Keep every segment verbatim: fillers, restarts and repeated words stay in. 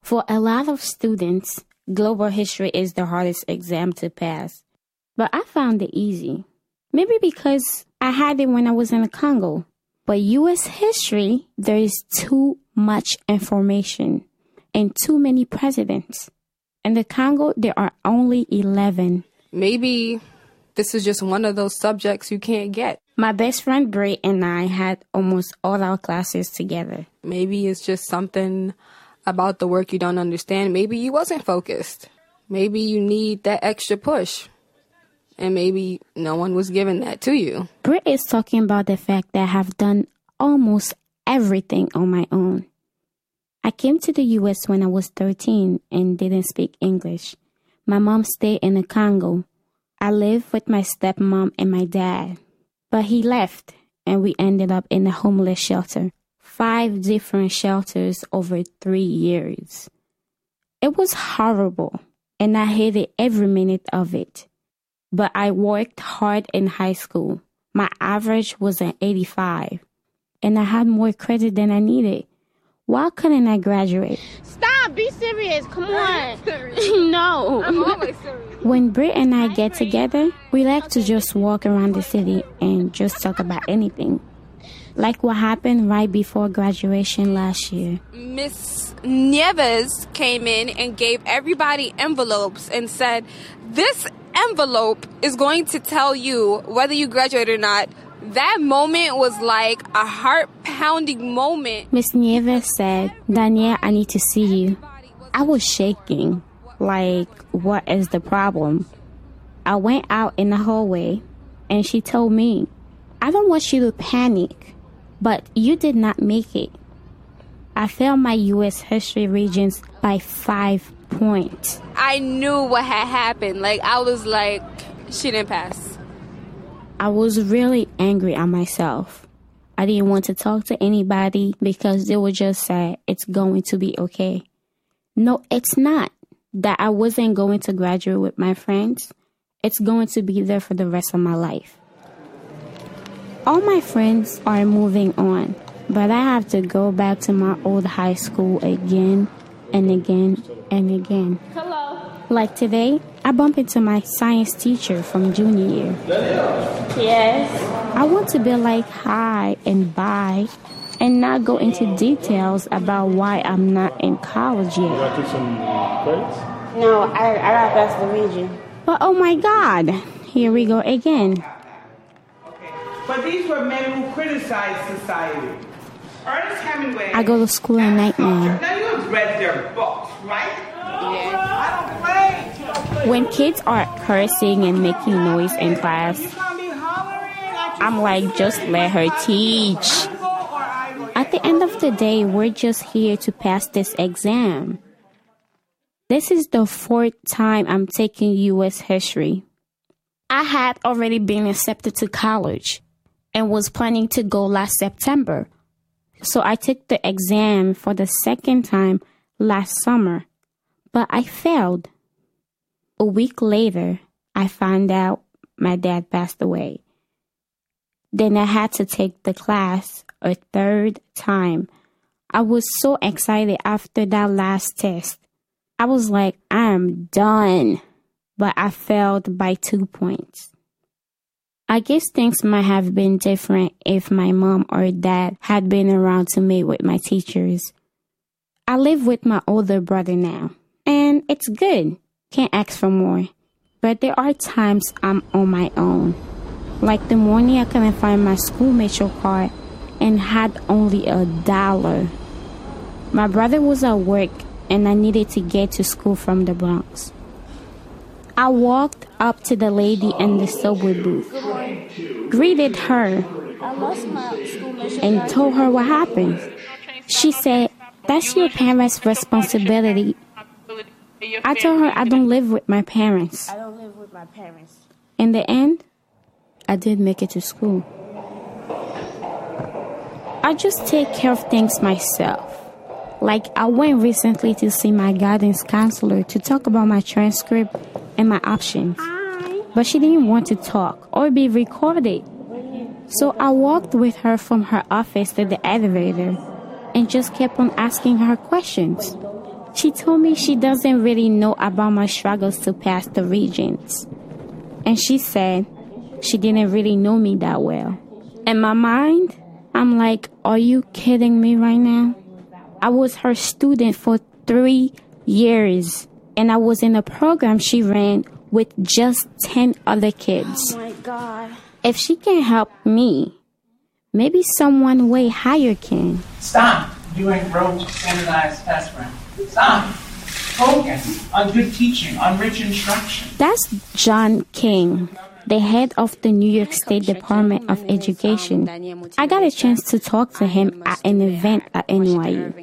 For a lot of students, global history is the hardest exam to pass. But I found it easy. Maybe because I had it when I was in the Congo. But U S history, there is too much information and too many presidents. In the Congo, there are only eleven. Maybe this is just one of those subjects you can't get. My best friend Bray and I had almost all our classes together. Maybe it's just something about the work you don't understand. Maybe you wasn't focused. Maybe you need that extra push. And maybe no one was giving that to you. Bray is talking about the fact that I have done almost everything on my own. I came to the U S when I was thirteen and didn't speak English. My mom stayed in the Congo. I lived with my stepmom and my dad. But he left and we ended up in a homeless shelter. Five different shelters over three years. It was horrible and I hated every minute of it. But I worked hard in high school. My average was an eighty-five. And I had more credit than I needed. Why couldn't I graduate? Stop! Be serious. Come on. No. I'm always serious. When Britt and I get together, we like to just walk around the city and just talk about anything. Like what happened right before graduation last year. Miss Nieves came in and gave everybody envelopes and said, this envelope is going to tell you whether you graduate or not. That moment was like a heart-pounding moment. Miss Nieves said, Danielle, I need to see you. I was shaking. Like, what is the problem? I went out in the hallway and she told me, I don't want you to panic, but you did not make it. I failed my U S history regions by five points. I knew what had happened. Like, I was like, she didn't pass. I was really angry at myself. I didn't want to talk to anybody because they would just say, it's going to be okay. No, it's not. That I wasn't going to graduate with my friends. It's going to be there for the rest of my life. All my friends are moving on, but I have to go back to my old high school again and again and again. Hello. Like today, I bump into my science teacher from junior year. Yes. I want to be like hi and bye and not go into details about why I'm not in college yet. You want to take some credits? No, I, I gotta pass the region. But oh my God, here we go again. But these were men who criticized society. Ernest Hemingway. I go to school at night now. Now you have read their books, right? Yeah. I don't play. When kids are cursing and making noise in class, I'm like, just let her teach. At the end of the day, we're just here to pass this exam. This is the fourth time I'm taking U S history. I had already been accepted to college and was planning to go last September. So I took the exam for the second time last summer, but I failed. A week later, I found out my dad passed away. Then I had to take the class a third time. I was so excited after that last test. I was like, I'm done. But I failed by two points. I guess things might have been different if my mom or dad had been around to meet with my teachers. I live with my older brother now, and it's good. Can't ask for more. But there are times I'm on my own. Like the morning I couldn't find my school metro card and had only a dollar. My brother was at work and I needed to get to school from the Bronx. I walked up to the lady in the subway booth, greeted her, and told her what happened. She said, that's your parents' responsibility. I told her I don't live with my parents. I don't live with my parents. In the end, I did make it to school. I just take care of things myself. Like I went recently to see my guidance counselor to talk about my transcript and my options. But she didn't want to talk or be recorded. So I walked with her from her office to the elevator and just kept on asking her questions. She told me she doesn't really know about my struggles to pass the Regents. And she said she didn't really know me that well. In my mind, I'm like, are you kidding me right now? I was her student for three years, and I was in a program she ran with just ten other kids. Oh my God. If she can help me, maybe someone way higher can. Stop doing rote standardized test rounds. Stop. Focus on good teaching, on rich instruction. That's John King, the head of the New York State Department of Education. I got a chance to talk to him at an event at N Y U.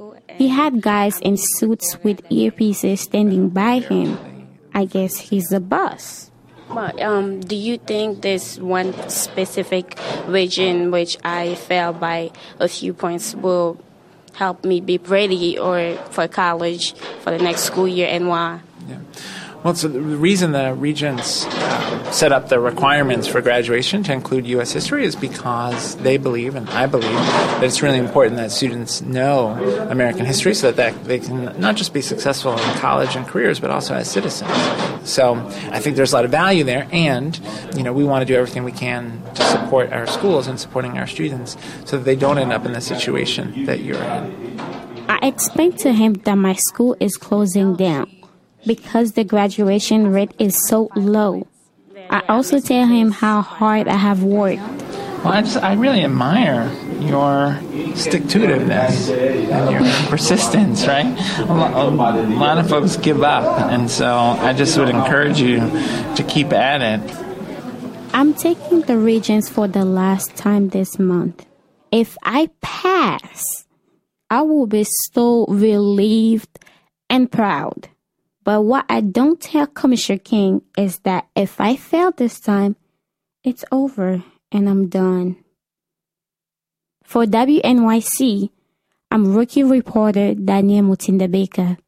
He had guys in suits with earpieces standing by him. I guess he's the boss. But um, do you think there's one specific region which I failed by a few points will help me be ready or for college for the next school year, and why? Yeah. Well, so the reason the Regents uh, set up the requirements for graduation to include U S history is because they believe, and I believe, that it's really important that students know American history so that they can not just be successful in college and careers, but also as citizens. So I think there's a lot of value there, and you know we want to do everything we can to support our schools and supporting our students so that they don't end up in the situation that you're in. I explained to him that my school is closing down because the graduation rate is so low. I also tell him how hard I have worked. Well, I just I really admire your stick-to-itiveness and your persistence, right? A lot, a lot of folks give up, and so I just would encourage you to keep at it. I'm taking the Regents for the last time this month. If I pass, I will be so relieved and proud. But what I don't tell Commissioner King is that if I fail this time, it's over and I'm done. For W N Y C, I'm rookie reporter Danielle Mutinda Baker.